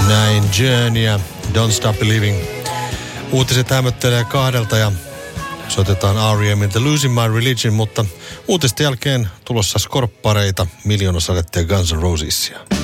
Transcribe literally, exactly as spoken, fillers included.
Näin Journey ja Don't Stop Believing. Uutiset hämöttelee kahdelta ja soitetaan R E M:n The Losing My Religion, mutta uutisten jälkeen tulossa skorppareita, Miljoonasadetta ja Guns N' Rosesia.